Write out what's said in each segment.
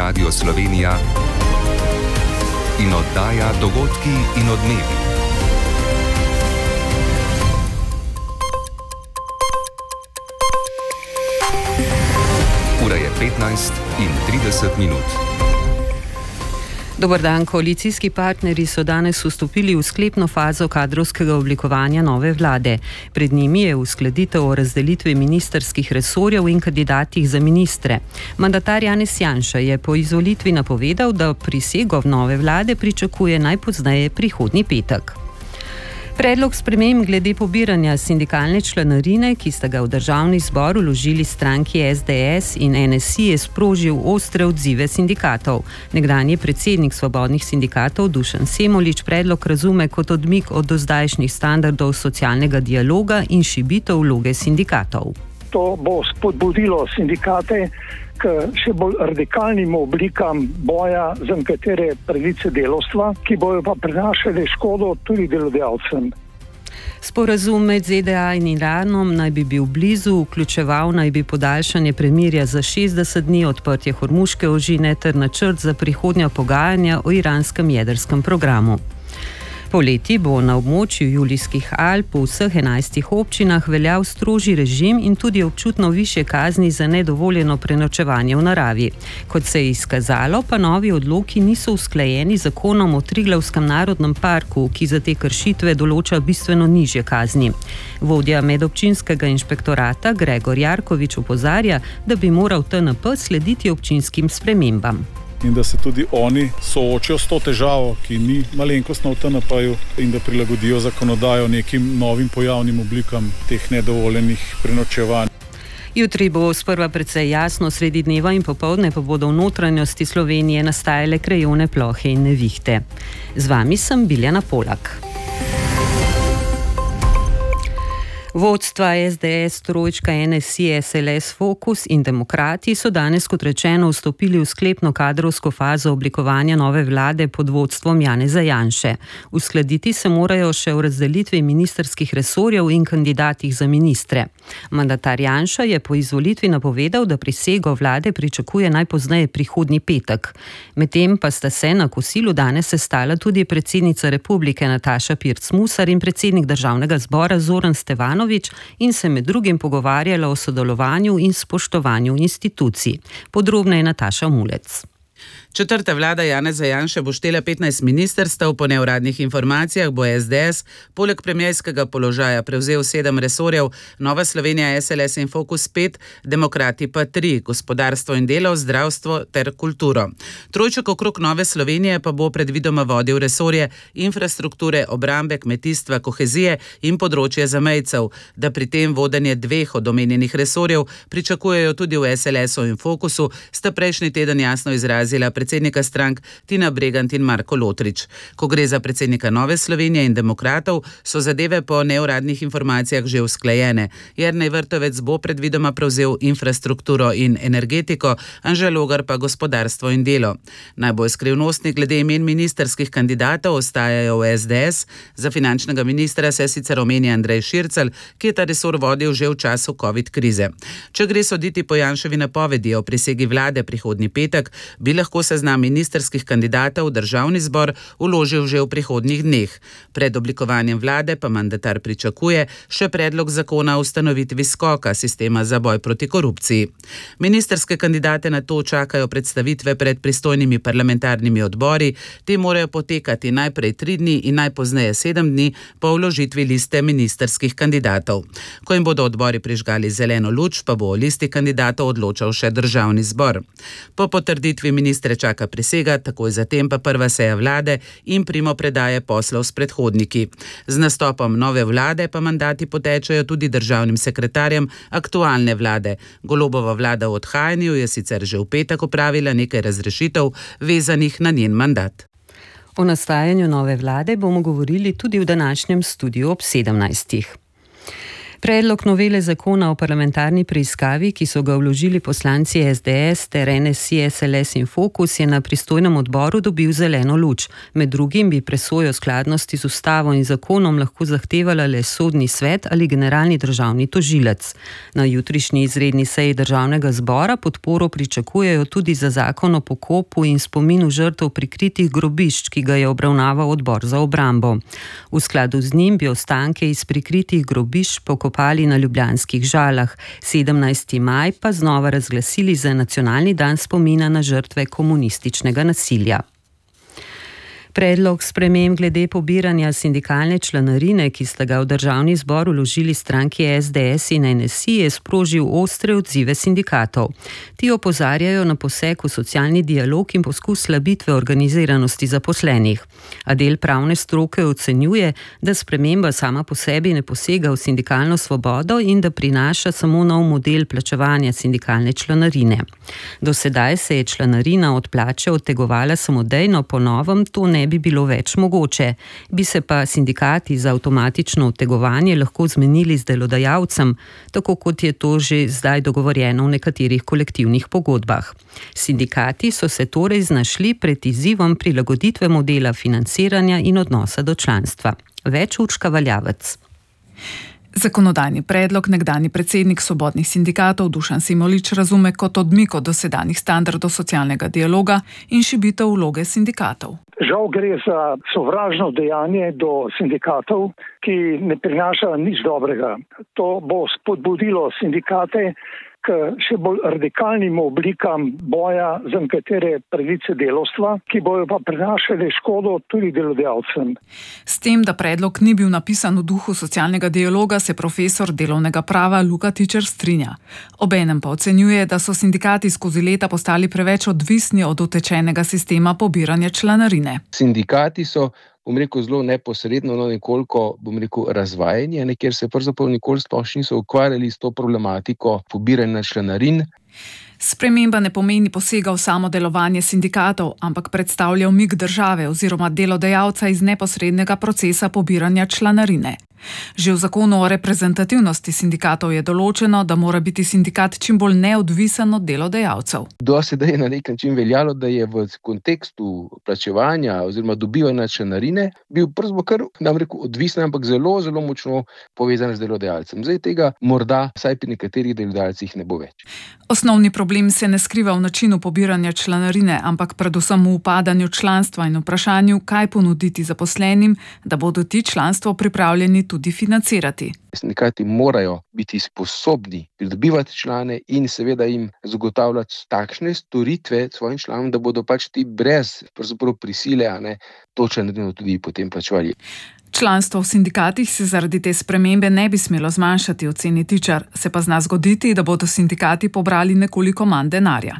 Radio Slovenija in oddaja Dogodki in odmevi. Ura je 15:30. Dober dan, koalicijski partnerji so danes vstopili v sklepno fazo kadrovskega oblikovanja nove vlade. Pred njimi je uskladitev o razdelitvi ministrskih resorjev in kandidatih za ministre. Mandatar Janez Janša je po izvolitvi napovedal, da prisego nove vlade pričakuje najpozneje prihodnji petek. Predlog sprememb glede pobiranja sindikalne članarine, ki sta ga v državni zbor vložili stranki SDS in NSI, je sprožil ostre odzive sindikatov. Nekdanji predsednik svobodnih sindikatov Dušan Semolič predlog razume kot odmik od dozdajšnjih standardov socialnega dialoga in šibitev vloge sindikatov. To bo spodbudilo sindikate k še bolj radikalnim oblikam boja za nekatere pravice delavstva, ki bojo pa prinašali škodo tudi delodajalcem. Sporazum med ZDA in Iranom naj bi bil blizu, vključeval naj bi podaljšanje premirja za 60 dni, odprtje Hormuške ožine ter načrt za prihodnja pogajanja o iranskem jedrskem programu. Poleti bo na območju Julijskih Alp v vseh 11 občinah veljal strožji režim in tudi občutno višje kazni za nedovoljeno prenočevanje v naravi. Kot se je izkazalo, pa novi odloki niso usklajeni z zakonom o Triglavskem narodnem parku, ki za te kršitve določa bistveno nižje kazni. Vodja medobčinskega inšpektorata Gregor Jarkovič opozarja, da bi moral TNP slediti občinskim spremembam. In da se tudi oni soočijo s to težavo, ki ni malenkostna v TNP-ju, in da prilagodijo zakonodajo nekim novim pojavnim oblikam teh nedovoljenih prenočevanj. Jutri bo sprva precej jasno, sredi dneva in popoldne pa bodo v notranjosti Slovenije nastajale krajevne plohe in nevihte. Z vami sem Biljana Polak. Vodstva SDS, Trojčka, NSI, SLS, Fokus in Demokrati so danes, kot rečeno, vstopili v sklepno kadrovsko fazo oblikovanja nove vlade pod vodstvom Janeza Janše. Uskladiti se morajo še v razdelitvi ministrskih resorjev in kandidatih za ministre. Mandatar Janša je po izvolitvi napovedal, da prisego vlade pričakuje najpozneje prihodnji petek. Medtem pa sta se na kosilu danes sestala tudi predsednica republike Nataša Pirc Musar in predsednik državnega zbora Zoran Stevanović in se med drugim pogovarjala o sodelovanju in spoštovanju institucij. Podrobneje Nataša Mulec. Četrta vlada Janeza Janše bo štela 15 ministrstev, po neuradnih informacijah bo SDS poleg premierskega položaja prevzel 7 resorjev, Nova Slovenija, SLS in Fokus 5, Demokrati pa 3, gospodarstvo in delo, zdravstvo ter kulturo. Trojček okrog Nove Slovenije pa bo predvidoma vodil resorje infrastrukture, obrambe, kmetijstva, kohezije in področje zamejcev, da pri tem vodenje 2 od omenjenih resorjev pričakujejo tudi v SLS-u in Fokusu, sta prejšnji teden jasno izrazila predsednika strank Tina Bregant in Marko Lotrič. Ko gre za predsednika Nove Slovenije in Demokratov, so zadeve po neuradnih informacijah že usklajene. Jernej Vrtovec bo predvidoma prevzel infrastrukturo in energetiko, Anže Logar pa gospodarstvo in delo. Najbolj skrivnostni glede imen ministrskih kandidatov ostajajo v SDS. Za finančnega ministra se sicer omenja Andrej Šircelj, ki je ta resor vodil že v času covid krize. Če gre soditi po Janševi napovedi o prisegi vlade prihodnji petek, bi lahko seznam ministrskih kandidatov v državni zbor vložil že v prihodnjih dneh. Pred oblikovanjem vlade pa mandatar pričakuje še predlog zakona o ustanovitvi SKOK-a, sistema za boj proti korupciji. Ministrske kandidate na to čakajo predstavitve pred pristojnimi parlamentarnimi odbori. Te morajo potekati najprej 3 dni in najpozneje 7 dni po vložitvi liste ministrskih kandidatov. Ko jim bodo odbori prižgali zeleno luč, pa bo o listi kandidatov odločal še državni zbor. Po potrditvi ministre čaka prisega, takoj zatem pa prva seja vlade in primopredaje poslov s predhodniki. Z nastopom nove vlade pa mandati potečejo tudi državnim sekretarjem aktualne vlade. Golobova vlada v odhajanju je sicer že v petek opravila nekaj razrešitev vezanih na njen mandat. O nastajanju nove vlade bomo govorili tudi v današnjem studiu ob 17. Predlog novele zakona o parlamentarni preiskavi, ki so ga vložili poslanci SDS ter NSI, SLS in Fokus, je na pristojnem odboru dobil zeleno luč. Med drugim bi presojo skladnosti z ustavo in zakonom lahko zahtevala le Sodni svet ali generalni državni tožilec. Na jutrišnji izredni seji Državnega zbora podporo pričakujejo tudi za zakon o pokopu in spominu žrtev prikritih grobišč, ki ga je obravnaval odbor za obrambo. V skladu z njim bi ostanke iz prikritih grobišč pokopali na ljubljanskih Žalah. 17. maj pa znova razglasili za nacionalni dan spomina na žrtve komunističnega nasilja. Predlog sprememb glede pobiranja sindikalne članarine, ki sta ga v Državni zbor vložili stranki SDS in NSI, je sprožil ostre odzive sindikatov. Ti opozarjajo na poseg v socialni dialog in poskus slabitve organiziranosti zaposlenih. A del pravne stroke ocenjuje, da sprememba sama po sebi ne posega v sindikalno svobodo in da prinaša samo nov model plačevanja sindikalne članarine. Do sedaj se je članarina od plače odtegovala samodejno, po novem to ne bi bilo več mogoče. Bi se pa sindikati za avtomatično odtegovanje lahko zmenili z delodajalcem, tako kot je to že zdaj dogovorjeno v nekaterih kolektivnih pogodbah. Sindikati so se torej znašli pred izzivom prilagoditve modela financiranja in odnosa do članstva. Več Urška Valjavec. Zakonodajni predlog nekdanji predsednik svobodnih sindikatov Dušan Semolič razume kot odmik od dosedanjih standardov socialnega dialoga in šibitev vloge sindikatov. Žal gre za sovražno dejanje do sindikatov, ki ne prinaša nič dobrega. To bo spodbudilo sindikate k še bolj radikalnim oblikam boja za nekatere pravice delavstva, ki bojo pa prinašali škodo tudi delodajalcem. S tem, da predlog ni bil napisan v duhu socialnega dialoga, se profesor delovnega prava Luka Tičar strinja. Obenem pa ocenjuje, da so sindikati skozi leta postali preveč odvisni od utečenega sistema pobiranja članarine. Sindikati so, zelo neposredno, nekoliko, razvajeni, kjer se pravzaprav nikoli sploh niso ukvarjali s to problematiko pobiranja članarin. Sprememba ne pomeni posega v samo delovanje sindikatov, ampak predstavlja umik države oziroma delodajalca iz neposrednega procesa pobiranja članarine. Že v zakonu o reprezentativnosti sindikatov je določeno, da mora biti sindikat čim bolj neodvisen od delodajalcev. Do sedaj je na nek način veljalo, da je v kontekstu plačevanja oziroma dobivanja članarine bil kar odvisen, ampak zelo, zelo močno povezan z delodajalcem. Zdaj tega morda vsaj pri nekaterih delodajalcih ne bo več. Osnovni problem se ne skriva v načinu pobiranja članarine, ampak predvsem v upadanju članstva in vprašanju, kaj ponuditi zaposlenim, da bodo ti članstvo pripravljeni tudi financirati. Sindikati morajo biti sposobni pridobivati člane in seveda jim zagotavljati takšne storitve svojim članom, da bodo ti brez prisile to članarino tudi potem plačevali. Članstvo v sindikatih se zaradi te spremembe ne bi smelo zmanjšati, oceni Tičar, se pa zna zgoditi, da bodo sindikati pobrali nekoliko manj denarja.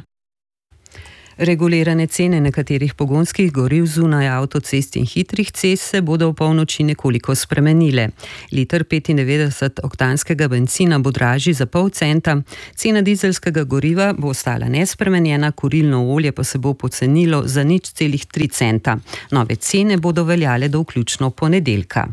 Regulirane cene nekaterih pogonskih goriv zunaj avtocest in hitrih cest se bodo v polnoči nekoliko spremenile. Liter 95-oktanskega bencina bo dražji za pol centa, cena dizelskega goriva bo ostala nespremenjena, kurilno olje pa se bo pocenilo za 0,3 centa. Nove cene bodo veljale do vključno ponedeljka.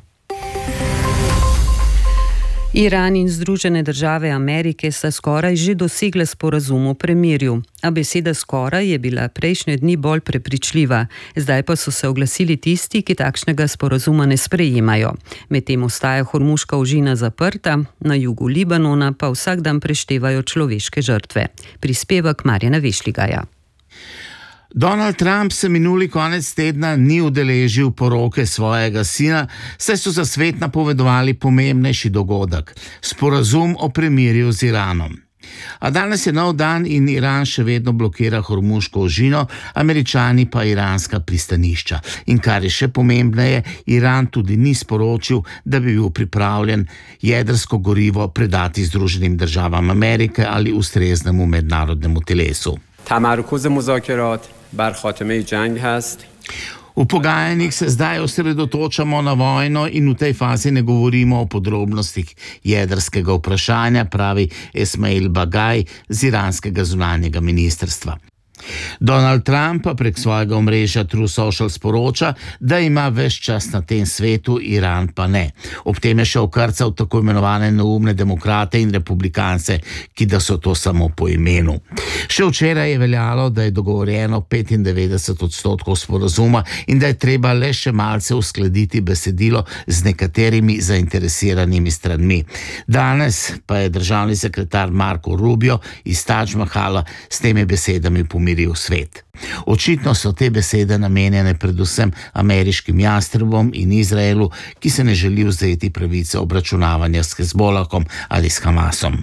Iran in Združene države Amerike sta skoraj že dosegle sporazum o premirju, a beseda skoraj je bila prejšnje dni bolj prepričljiva. Zdaj pa so se oglasili tisti, ki takšnega sporazuma ne sprejemajo. Medtem ostaja Hormuška ožina zaprta, na jugu Libanona pa vsak dan preštevajo človeške žrtve. Prispevek Marjana Vešligaja. Donald Trump se minuli konec tedna ni udeležil poroke svojega sina, saj so za svet napovedovali pomembnejši dogodek – sporazum o premirju z Iranom. A danes je nov dan in Iran še vedno blokira Hormuško ožino, Američani pa iranska pristanišča. In kar je še pomembneje, Iran tudi ni sporočil, da bi bil pripravljen jedrsko gorivo predati Združenim državam Amerike ali ustreznemu mednarodnemu telesu. تمرکز مذاکرات بر خاتمه جنگ هست. V pogajanjih se zdaj osredotočamo na vojno in v tej fazi ne govorimo o podrobnostih jedrskega vprašanja, pravi Esmail Bagaj z iranskega zunanjega ministrstva. Donald Trump pa prek svojega omrežja True Social sporoča, da ima ves čas na tem svetu, Iran pa ne. Ob tem je še okrcal tako imenovane neumne demokrate in republikance, ki da so to samo po imenu. Še včeraj je veljalo, da je dogovorjeno 95% sporazuma in da je treba le še malce uskladiti besedilo z nekaterimi zainteresiranimi stranmi. Danes pa je državni sekretar Marco Rubio iz Taj Mahala s temi besedami pomiril svet. Očitno so te besede namenjene predvsem ameriškim jastrebom in Izraelu, ki se ne želi vzeti pravice obračunavanja s Hezbolahom ali s Hamasom.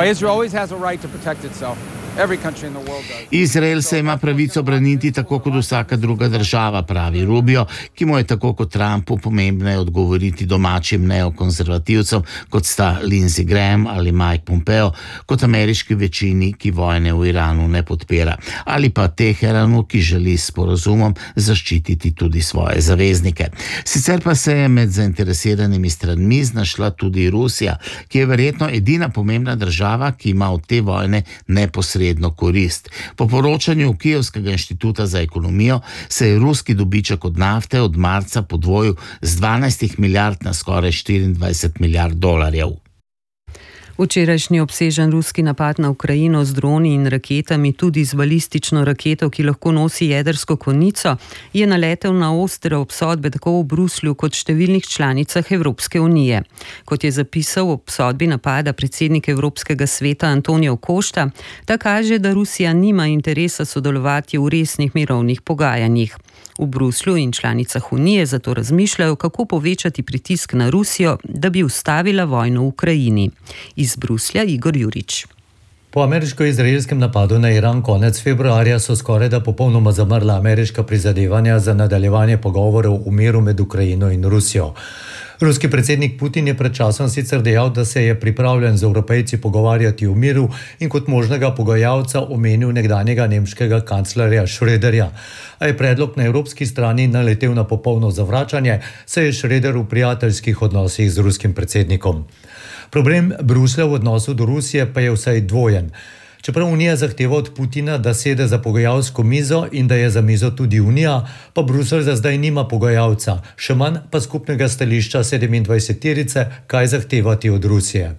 Izrael se ima pravico braniti tako kot vsaka druga država, pravi Rubio, ki mu je tako kot Trumpu pomembneje odgovoriti domačim neokonzervativcem, kot sta Lindsey Graham ali Mike Pompeo, kot ameriški večini, ki vojne v Iranu ne podpira, ali pa Teheranu, ki želi s sporazumom zaščititi tudi svoje zaveznike. Sicer pa se je med zainteresiranimi stranmi znašla tudi Rusija, ki je verjetno edina pomembna država, ki ima od te vojne neposredno korist. Po poročanju Kijevskega inštituta za ekonomijo se je ruski dobiček od nafte od marca podvojil z 12 milijard na skoraj 24 milijard dolarjev. Včerajšnji obsežen ruski napad na Ukrajino z droni in raketami, tudi z balistično raketo, ki lahko nosi jedrsko konico, je naletel na ostre obsodbe tako v Bruslju kot številnih članicah Evropske unije. Kot je zapisal v obsodbi napada predsednik Evropskega sveta Antonijo Košta, ta kaže, da Rusija nima interesa sodelovati v resnih mirovnih pogajanjih. V Bruslju in članicah unije zato razmišljajo, kako povečati pritisk na Rusijo, da bi ustavila vojno v Ukrajini. Iz Bruslja Igor Jurič. Po ameriško-izraelskem napadu na Iran konec februarja so skorajda popolnoma zamrla ameriška prizadevanja za nadaljevanje pogovorov o miru med Ukrajino in Rusijo. Ruski predsednik Putin je pred časom sicer dejal, da se je pripravljen z Evropejci pogovarjati o miru in kot možnega pogajalca omenil nekdanjega nemškega kanclerja Schröderja. A je predlog na evropski strani naletel na popolno zavračanje, saj je Schröder v prijateljskih odnosih z ruskim predsednikom. Problem Bruslja v odnosu do Rusije pa je vsaj dvojen. Čeprav Unija zahteva od Putina, da sede za pogajalsko mizo in da je za mizo tudi Unija, pa Bruselj za zdaj nima pogajalca, še manj pa skupnega stališča 27-terice, kaj zahtevati od Rusije.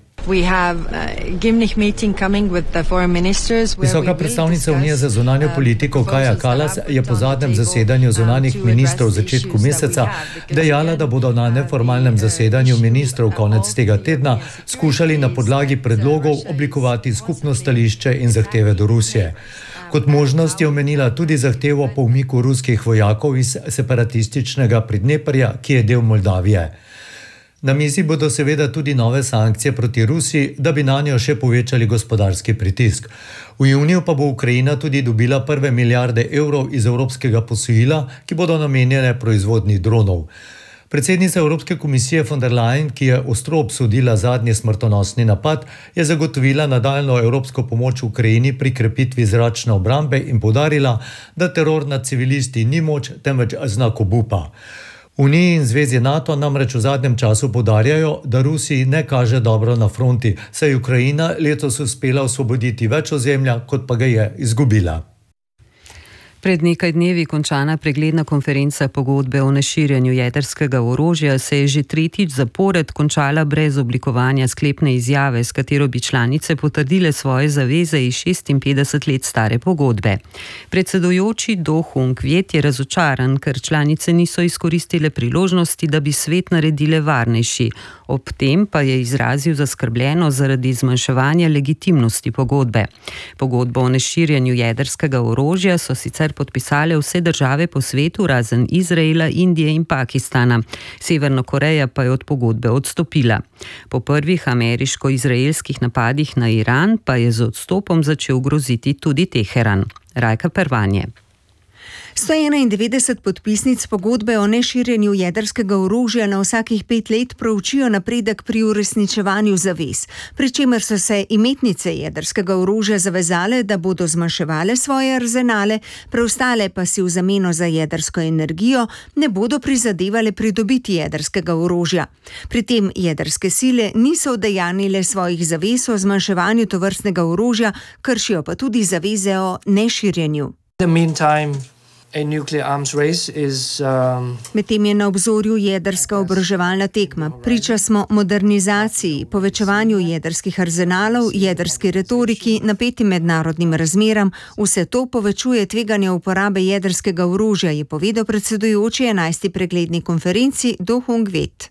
Visoka predstavnica Unije za zunanjo politiko Kaja Kallas je po zadnjem zasedanju zunanjih ministrov v začetku meseca dejala, da bodo na neformalnem zasedanju ministrov konec tega tedna skušali na podlagi predlogov oblikovati skupno stališče in zahteve do Rusije. Kot možnost je omenila tudi zahtevo po umiku ruskih vojakov iz separatističnega Pridneprja, ki je del Moldavije. Na mizi bodo seveda tudi nove sankcije proti Rusiji, da bi nanjo še povečali gospodarski pritisk. V juniju pa bo Ukrajina tudi dobila prve milijarde evrov iz evropskega posojila, ki bodo namenjene proizvodnji dronov. Predsednica Evropske komisije von der Leyen, ki je ostro obsodila zadnji smrtonosni napad, je zagotovila nadaljnjo evropsko pomoč Ukrajini pri krepitvi zračne obrambe in poudarila, da teror nad civilisti ni moč, temveč znak obupa. Uniji in zvezi NATO namreč v zadnjem času poudarjajo, da Rusiji ne kaže dobro na fronti, saj je Ukrajina letos uspela osvoboditi več ozemlja, kot pa ga je izgubila. Pred nekaj dnevi končana pregledna konferenca pogodbe o neširjanju jedrskega orožja se je že tretjič zapored končala brez oblikovanja sklepne izjave, s katero bi članice potrdile svoje zaveze iz 56 let stare pogodbe. Predsedujoči Do Hung Viet je razočaran, ker članice niso izkoristile priložnosti, da bi svet naredile varnejši. Ob tem pa je izrazil zaskrbljenost zaradi zmanjševanja legitimnosti pogodbe. Pogodbo o neširjanju jedrskega orožja so sicer podpisale vse države po svetu, razen Izraela, Indije in Pakistana. Severna Koreja pa je od pogodbe odstopila. Po prvih ameriško-izraelskih napadih na Iran pa je z odstopom začel groziti tudi Teheran. Rajka Pervanje. 191 podpisnic pogodbe o neširjenju jedrskega orožja na vsakih 5 let proučijo napredek pri uresničevanju zavez, pri čemer so se imetnice jedrskega orožja zavezale, da bodo zmanjševale svoje arzenale, preostale pa si v zameno za jedrsko energijo ne bodo prizadevale pridobiti jedrskega orožja. Pri tem jedrske sile niso udejanile svojih zavez o zmanjševanju tovrstnega orožja, kršijo pa tudi zaveze o neširjenju. Medtem je na obzorju jedrska oboroževalna tekma. Priča smo modernizaciji, povečevanju jedrskih arzenalov, jedrski retoriki, napetim mednarodnim razmeram. Vse to povečuje tveganje uporabe jedrskega orožja, je povedal predsedujoči 11. pregledni konferenci Do Hong Vet.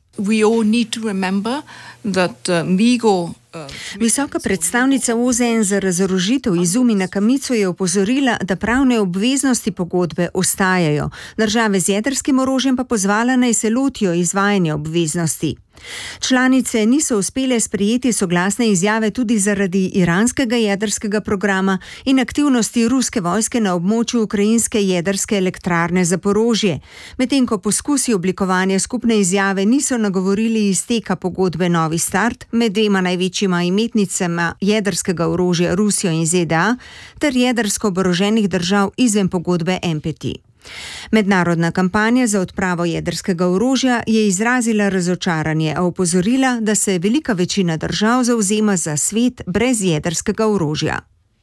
Visoka predstavnica OZN za razorožitev Izumi Nakamico je opozorila, da pravne obveznosti pogodbe ostajajo. Države z jedrskim orožjem pa pozvala, naj se lotijo izvajanja obveznosti. Članice niso uspele sprejeti soglasne izjave tudi zaradi iranskega jedrskega programa in aktivnosti ruske vojske na območju ukrajinske jedrske elektrarne Zaporožje. Medtem ko poskusi oblikovanja skupne izjave niso nagovorili izteka pogodbe Novi start med dvema največjima imetnicama jedrskega orožja, Rusijo in ZDA, ter jedrsko oboroženih držav izven pogodbe NPT. Mednarodna kampanja za odpravo jedrskega orožja je izrazila razočaranje, a opozorila, da se velika večina držav zavzema za svet brez jedrskega orožja.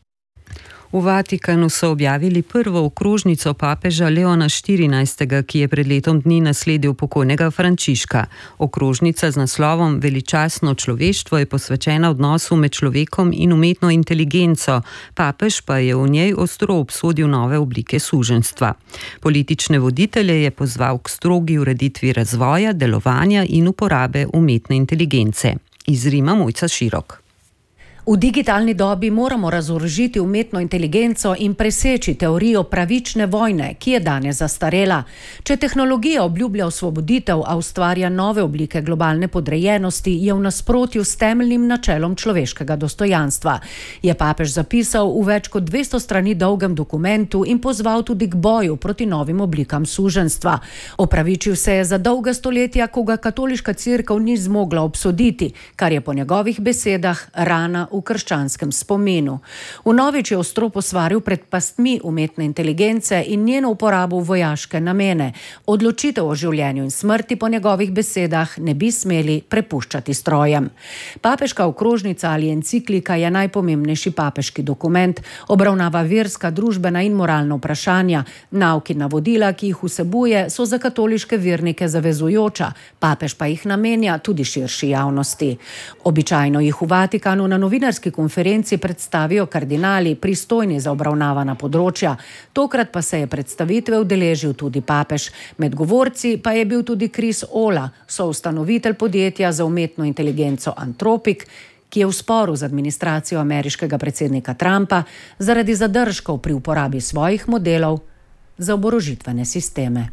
V Vatikanu so objavili prvo okrožnico papeža Leona XIV., ki je pred letom dni nasledil pokojnega Frančiška. Okrožnica z naslovom Veličastno človeštvo je posvečena odnosu med človekom in umetno inteligenco. Papež pa je v njej ostro obsodil nove oblike suženjstva. Politične voditelje je pozval k strogi ureditvi razvoja, delovanja in uporabe umetne inteligence. Iz Rima Mojca Širok. V digitalni dobi moramo razorožiti umetno inteligenco in preseči teorijo pravične vojne, ki je danes zastarela. Če tehnologija obljublja osvoboditev, a ustvarja nove oblike globalne podrejenosti, je v nasprotju s temeljnim načelom človeškega dostojanstva, je papež zapisal v več kot 200 strani dolgem dokumentu in pozval tudi k boju proti novim oblikam suženjstva. Opravičil se je za dolga stoletja, ko ga katoliška cerkev ni zmogla obsoditi, kar je po njegovih besedah rana v krščanskem spomenu. Vnovič je ostro posvaril pred pastmi umetne inteligence in njeno uporabo v vojaške namene. Odločitev o življenju in smrti po njegovih besedah ne bi smeli prepuščati strojem. Papeška okrožnica ali enciklika je najpomembnejši papeški dokument, obravnava verska, družbena in moralna vprašanja. Nauki navodila, ki jih vsebuje, so za katoliške vernike zavezujoča, papež pa jih namenja tudi širši javnosti. Običajno jih v Vatikanu na novinarski konferenci predstavijo kardinali, pristojni za obravnavana področja. Tokrat pa se je predstavitve udeležil tudi papež. Med govorci pa je bil tudi Chris Ola, soustanovitelj podjetja za umetno inteligenco Anthropic, ki je v sporu z administracijo ameriškega predsednika Trumpa zaradi zadržkov pri uporabi svojih modelov za oborožitvene sisteme.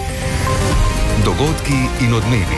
Dogodki in odmevi.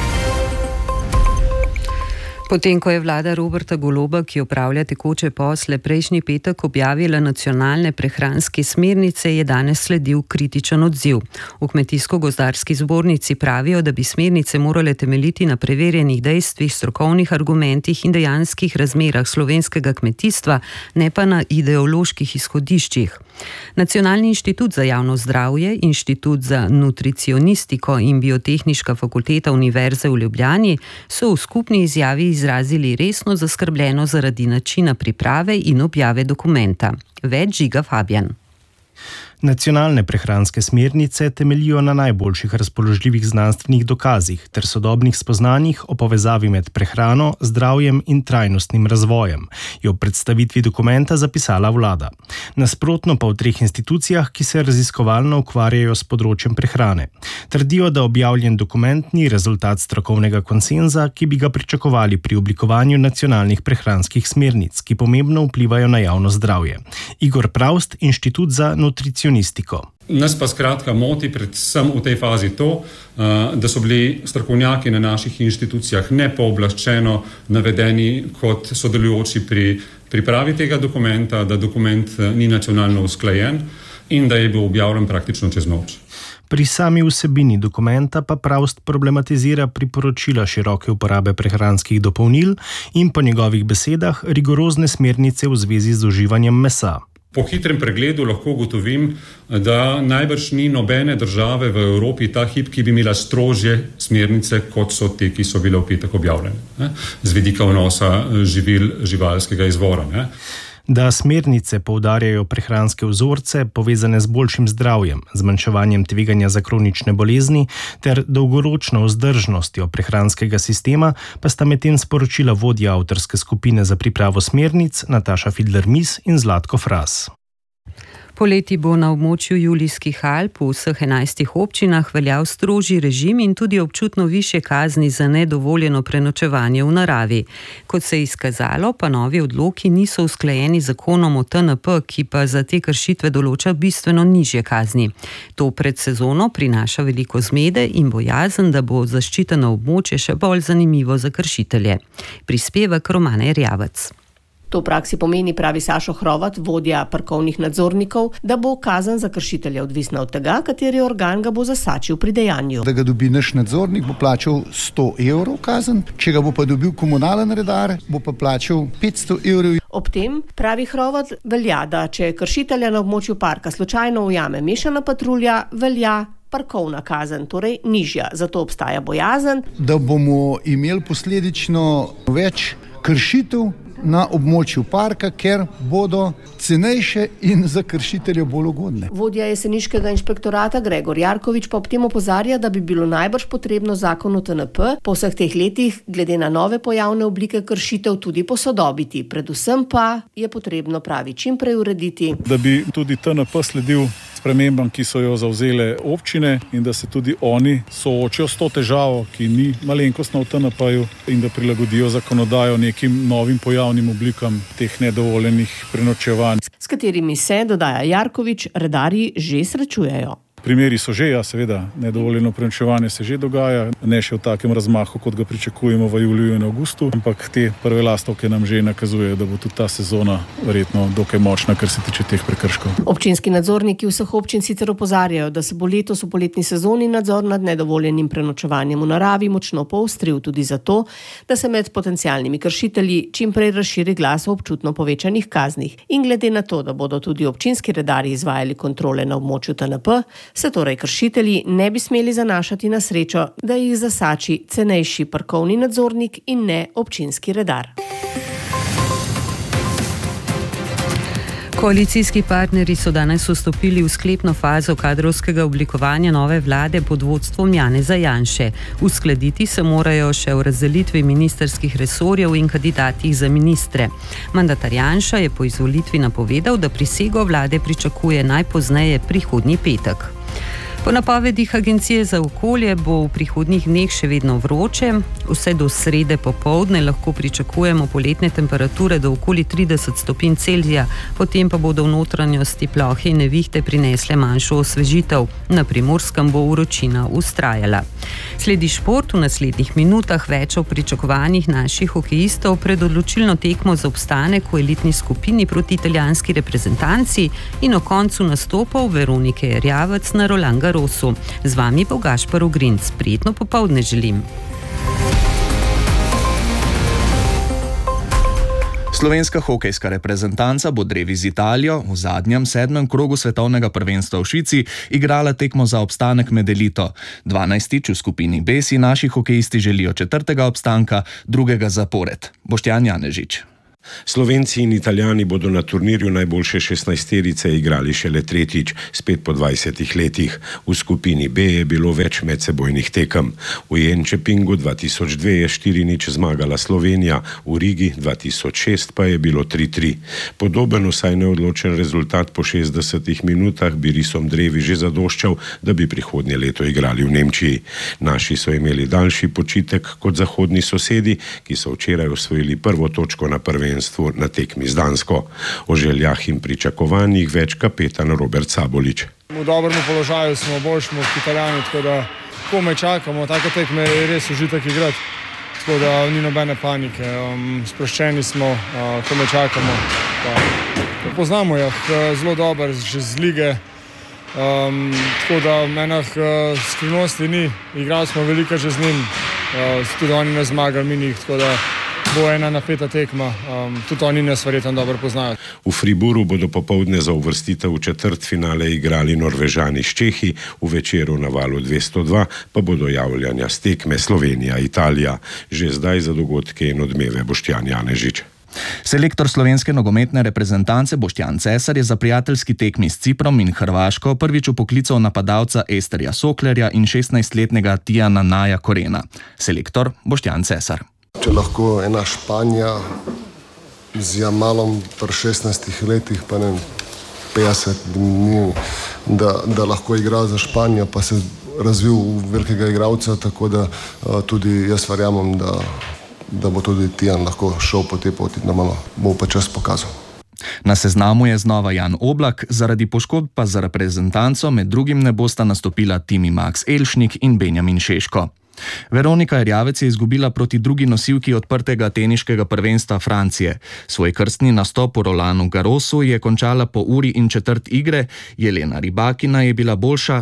Potem, ko je vlada Roberta Goloba, ki opravlja tekoče posle, prejšnji petek objavila nacionalne prehranske smernice, je danes sledil kritičen odziv. V Kmetijsko-gozdarski zbornici pravijo, da bi smernice morale temeljiti na preverjenih dejstvih, strokovnih argumentih in dejanskih razmerah slovenskega kmetijstva, ne pa na ideoloških izhodiščih. Nacionalni inštitut za javno zdravje, Inštitut za nutricionistiko in Biotehniška fakulteta Univerze v Ljubljani so v skupni izjavi izrazili resno zaskrbljeno zaradi načina priprave in objave dokumenta. Več Žiga Fabjan. Nacionalne prehranske smernice temeljijo na najboljših razpoložljivih znanstvenih dokazih ter sodobnih spoznanjih o povezavi med prehrano, zdravjem in trajnostnim razvojem, je v predstavitvi dokumenta zapisala vlada. Nasprotno pa v 3 institucijah, ki se raziskovalno ukvarjajo s področjem prehrane. Trdijo, da objavljen dokument ni rezultat strokovnega konsenza, ki bi ga pričakovali pri oblikovanju nacionalnih prehranskih smernic, ki pomembno vplivajo na javno zdravje. Igor Pravst, Inštitut za nutricionistiko. Nas pa skratka moti predvsem v tej fazi to, da so bili strokovnjaki na naših inštitucijah nepooblaščeno navedeni kot sodelujoči pri pripravi tega dokumenta, da dokument ni nacionalno usklajen in da je bil objavljen praktično čez noč. Pri sami vsebini dokumenta pa Pravst problematizira priporočila široke uporabe prehranskih dopolnil in po njegovih besedah rigorozne smernice v zvezi z uživanjem mesa. Po hitrem pregledu lahko ugotovim, da najbrž ni nobene države v Evropi ta hip, ki bi imela strožje smernice, kot so te, ki so bile v petek objavljene, z vidika vnosa živil živalskega izvora. da smernice poudarjajo prehranske vzorce, povezane z boljšim zdravjem, zmanjševanjem tveganja za kronične bolezni ter dolgoročno vzdržnostjo prehranskega sistema, pa sta medtem sporočila vodja avtorske skupine za pripravo smernic Nataša Fidler-Mis in Zlatko Fras. Poleti bo na območju Julijskih Alp v vseh 11 občinah veljal strožji režim in tudi občutno višje kazni za nedovoljeno prenočevanje v naravi. Kot se je izkazalo, pa novi odloki niso usklajeni z zakonom o TNP, ki pa za te kršitve določa bistveno nižje kazni. To pred sezono prinaša veliko zmede in bojazen, da bo zaščiteno območje še bolj zanimivo za kršitelje. Prispeva Romana Erjavec. To v praksi pomeni, pravi Sašo Hrovat, vodja parkovnih nadzornikov, da bo kazen za kršitelja odvisna od tega, kateri organ ga bo zasačil pri dejanju. Da ga dobi naš nadzornik, bo plačal 100 evrov kazen, če ga bo pa dobil komunalen redar, bo pa plačal 500 evrov. Ob tem, pravi Hrovat, velja, da če kršitelja na območju parka slučajno ujame mešana patrulja, velja parkovna kazen, torej nižja. Zato obstaja bojazen, da bomo imeli posledično več kršitev na območju parka, ker bodo cenejše in za kršitelje bolj ugodne. Vodja jeseniškega inšpektorata Gregor Jarkovič pa ob tem opozarja, da bi bilo najbrž potrebno zakon o TNP po vseh teh letih glede na nove pojavne oblike kršitev tudi posodobiti. Predvsem pa je potrebno, pravi, čim prej urediti, da bi tudi TNP sledil spremembam, ki so jo zavzele občine in da se tudi oni soočijo s to težavo, ki ni malenkostna v TNP-ju in da prilagodijo zakonodajo nekim novim pojavnim oblikam teh nedovoljenih prenočevanj, s katerimi se, dodaja Jarkovič, redarji že srečujejo. Primeri so že, seveda, nedovoljeno prenočevanje se že dogaja, ne še v takem razmahu, kot ga pričakujemo v juliju in avgustu, ampak te prve lastovke nam že nakazujejo, da bo tudi ta sezona verjetno dokaj močna, kar se tiče teh prekrškov. Občinski nadzorniki vseh občin sicer opozarjajo, da se bo letos v poletni sezoni nadzor nad nedovoljenim prenočevanjem v naravi močno poostril tudi zato, da se med potencialnimi kršitelji čim prej razširi glas o občutno povečanih kaznih. In glede na to, da bodo tudi občinski redarji izvajali kontrole na območju TNP, se torej kršitelji ne bi smeli zanašati na srečo, da jih zasači cenejši parkovni nadzornik in ne občinski redar. Koalicijski partnerji so danes vstopili v sklepno fazo kadrovskega oblikovanja nove vlade pod vodstvom Janeza Janše. Uskladiti se morajo še v razdelitvi ministrskih resorjev in kandidatih za ministre. Mandatar Janša je po izvolitvi napovedal, da prisego vlade pričakuje najpozneje prihodnji petek. Po napovedih Agencije za okolje bo v prihodnjih dneh še vedno vroče. Vse do srede popoldne lahko pričakujemo poletne temperature do okoli 30 stopinj Celzija, potem pa bodo v notranjosti plohe in nevihte prinesle manjšo osvežitev. Na Primorskem bo vročina vztrajala. Sledi šport, v naslednjih minutah več o pričakovanjih naših hokejistov pred odločilno tekmo za obstanek v elitni skupini proti italijanski reprezentanci in o koncu nastopov Veronike Erjavec na Roland Garrosu. Z vami bo Gašper Ogrinc. Prijetno popoldne želim. Slovenska hokejska reprezentanca bo drevi z Italijo v zadnjem 7. krogu svetovnega prvenstva v Švici igrala tekmo za obstanek med elito. 12. v skupini B si naši hokejisti želijo 4. obstanka, 2. zapored. Boštjan Janežič. Slovenci in Italijani bodo na turnirju najboljše 16-terice igrali šele tretjič, spet po 20 letih. V skupini B je bilo več medsebojnih tekem. V Jönköpingu 2002 je 4-0 zmagala Slovenija, v Rigi 2006 pa je bilo 3-3. Podoben vsaj neodločen rezultat po 60 minutah bi risom drevi že zadoščal, da bi prihodnje leto igrali v Nemčiji. Naši so imeli daljši počitek kot zahodni sosedi, ki so včeraj osvojili prvo točko na prvenstvu na tekmi z Dansko. O željah in pričakovanjih več kapetan Robert Sabolič. V dobrem položaju smo, bolj smo kot Italijani, tako da komaj čakamo, take tekme je res užitek igrati, tako da ni nobene panike, sproščeni smo, komaj čakamo. Poznamo jih zelo dobro, že z lige, tako da menih skrivnosti ni, igrali smo veliko že z njim, tudi oni ne zmagali, mi njih, tako da bo ena napeta tekma, tudi oni nas verjetno dobro poznajo. V Friburu bodo popoldne za uvrstitev v četrtfinale igrali Norvežani s Čehi, v večeru na valu 202 pa bodo javljanja s tekme Slovenija-Italija. Že zdaj za dogodke in odmeve Boštjan Janežič. Selektor slovenske nogometne reprezentance Boštjan Cesar je za prijateljski tekmi s Ciprom in Hrvaško prvič vpoklical napadalca Esterja Soklerja in 16-letnega Tijana Naja Korena. Selektor Boštjan Cesar. Če lahko ena Španija z Jamalom pri 16 letih, pa ne 50 dni, da lahko igra za Španijo, pa se razvil v velikega igralca, tako da tudi jaz verjamem, da bo tudi Tijan lahko šel po tej poti, da bo pa čas pokazal. Na seznamu je znova Jan Oblak, zaradi poškodb pa za reprezentanco med drugim ne bosta nastopila Timi Max Elšnik in Benjamin Šeško. Veronika Erjavec je izgubila proti drugi nosilki odprtega teniškega prvenstva Francije. Svoj krstni nastop v Rolanu Garrosu je končala po uri in četrt igre, Jelena Rybakina je bila boljša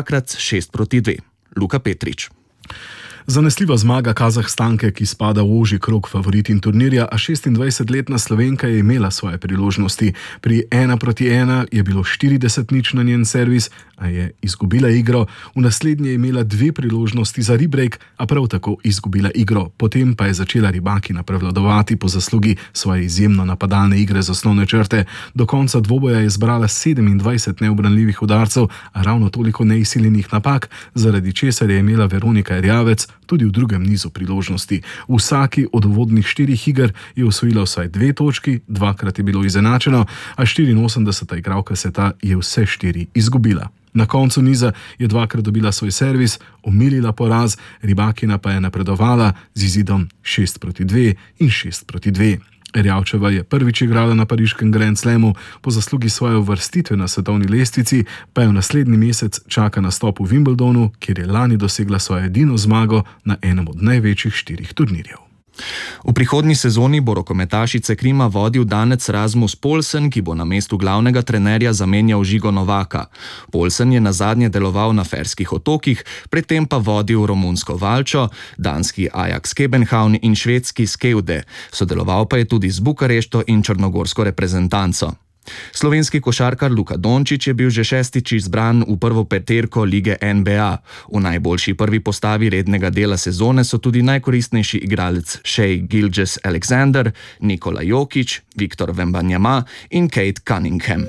2x6-2. Luka Petrič. Zanesljiva zmaga Kazahstanke, ki spada v ožji krog favoritin turnirja, a 26-letna Slovenka je imela svoje priložnosti. Pri 1-1 je bilo 40 na njen servis, a je izgubila igro. V naslednje je imela 2 priložnosti za rebreak, a prav tako izgubila igro. Potem pa je začela Rybakina prevladovati po zaslugi svoje izjemno napadalne igre z osnovne črte. Do konca dvoboja je zbrala 27 neubranljivih udarcev, a ravno toliko neizsiljenih napak, zaradi česar je imela Veronika Erjavec tudi v drugem nizu priložnosti. V vsaki od uvodnih 4 iger je osvojila vsaj 2 točki, 2krat je bilo izenačeno, a 84. igralka sveta je vse 4 izgubila. Na koncu niza je 2krat dobila svoj servis, omilila poraz, Rybakina pa je napredovala z izidom 6-2 in 6-2. Erjavčeva je prvič igrala na pariškem Grand Slamu, po zaslugi svoje uvrstitve na svetovni lestvici pa je v naslednji mesec čaka nastop v Wimbledonu, kjer je lani dosegla svojo edino zmago na enem od največjih 4 turnirjev. V prihodnji sezoni bo rokometašice Krima vodil danec Rasmus Poulsen, ki bo na mestu glavnega trenerja zamenjal Žigo Novaka. Poulsen je nazadnje deloval na Ferskih otokih, predtem pa vodil romunsko Valčo, danski Ajax Kebenhavn in švedski Skeude. Sodeloval pa je tudi z Bukarešto in črnogorsko reprezentanco. Slovenski košarkar Luka Dončić je bil že 6. izbran v prvo peterko lige NBA. V najboljši prvi postavi rednega dela sezone so tudi najkoristnejši igralec Shai Gilgeous-Alexander, Nikola Jokić, Victor Wembanyama in Kate Cunningham.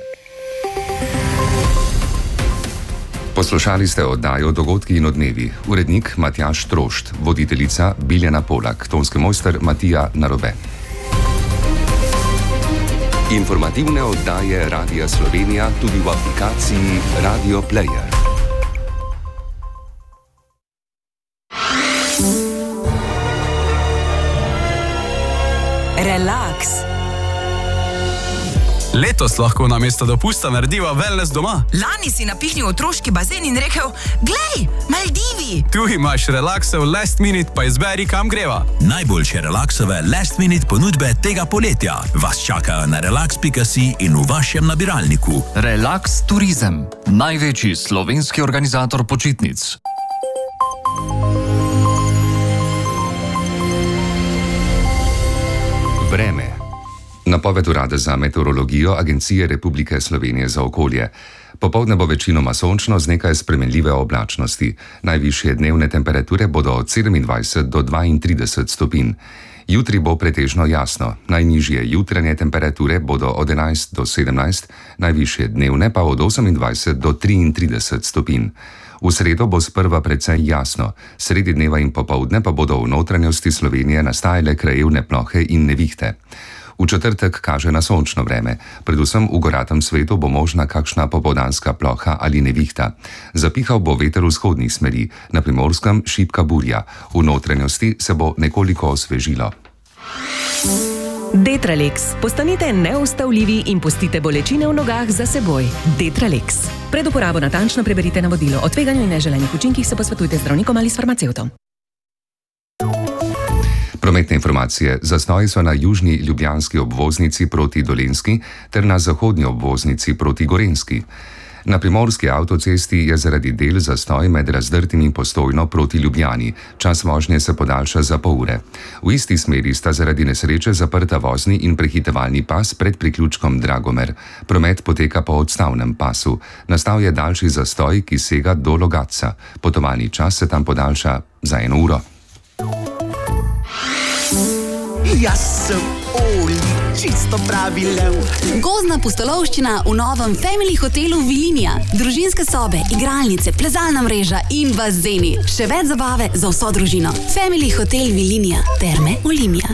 Poslušali ste oddajo Dogodki in odmevi. Urednik Matjaž Trošt, voditeljica Biljana Polak, tonski mojster Matija Narobe. Informativne oddaje Radia Slovenija tudi v aplikaciji Radio Player. Relax. Letos lahko namesto dopusta narediva wellness doma. Lani si napihnil otroški bazen in rekel: "Glej, Maldivi!" Tu imaš relaksov last minute, pa izberi, kam greva. Najboljše relaksove last minute ponudbe tega poletja vas čakajo na relax.si in v vašem nabiralniku. Relax Turizem, največji slovenski organizator počitnic. Vreme. Napoved Urada za meteorologijo Agencije Republike Slovenije za okolje. Popoldne bo večinoma sončno z nekaj spremenljive oblačnosti. Najvišje dnevne temperature bodo od 27 do 32 stopinj. Jutri bo pretežno jasno. Najnižje jutranje temperature bodo od 11 do 17, najvišje dnevne pa od 28 do 33 stopinj. V sredo bo sprva precej jasno, sredi dneva in popoldne pa bodo v notranjosti Slovenije nastajale krajevne plohe in nevihte. V četrtek kaže na sončno vreme, predvsem v goratem svetu bo možna kakšna popoldanska ploha ali nevihta. Zapihal bo veter vzhodnih smeri, na Primorskem šibka burja, v notranjosti se bo nekoliko osvežilo. Detralex. Postanite neustavljivi in pustite bolečine v nogah za seboj. Detralex. Pred uporabo natančno preberite navodilo. O tveganju in neželenih učinkih se posvetujte z zdravnikom ali s farmacevtom. Prometne informacije. Zastoji so na južni ljubljanski obvoznici proti Dolenjski ter na zahodni obvoznici proti Gorenjski. Na primorski avtocesti je zaradi del zastoj med Razdrtim in Postojno proti Ljubljani. Čas vožnje se podaljša za pol ure. V isti smeri sta zaradi nesreče zaprta vozni in prehitevalni pas pred priključkom Dragomer. Promet poteka po odstavnem pasu. Nastal je daljši zastoj, ki sega do Logatca. Potovalni čas se tam podaljša za 1 uro. Jaz sem Oli. čisto pravi lev. Gozdna pustolovščina v novem Family hotelu Vilinija. Družinske sobe, igralnice, plezalna mreža in bazeni. Še več zabave za vso družino. Family hotel Vilinija. Terme Olimia.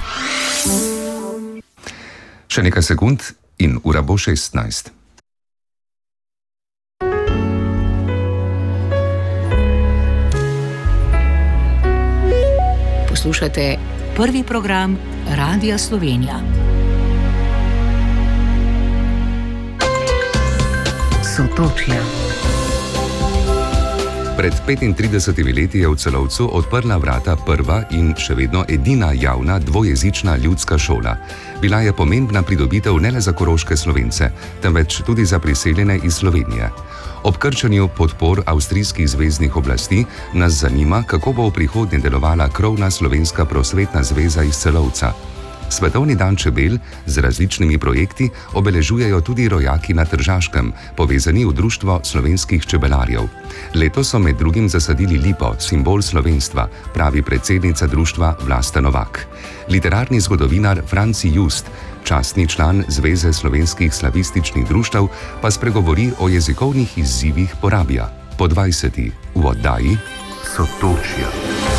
Še nekaj sekund in ura bo 16. Poslušate prvi program Radia Slovenija. Sotočja. Pred 35 leti je v Celovcu odprla vrata prva in še vedno edina javna dvojezična ljudska šola. Bila je pomembna pridobitev ne le za koroške Slovence, temveč tudi za priseljene iz Slovenije. Ob krčanju podpor avstrijskih zveznih oblasti nas zanima, kako bo v prihodnje delovala krovna Slovenska prosvetna zveza iz Celovca. Svetovni dan čebel z različnimi projekti obeležujejo tudi rojaki na Tržaškem, povezani v Društvo slovenskih čebelarjev. Letos so med drugim zasadili lipo, simbol slovenstva, pravi predsednica društva Vlasta Novak. Literarni zgodovinar Franci Just, častni član Zveze slovenskih slavističnih društev, pa spregovori o jezikovnih izzivih Porabja. Po 20. v oddaji Sotočja.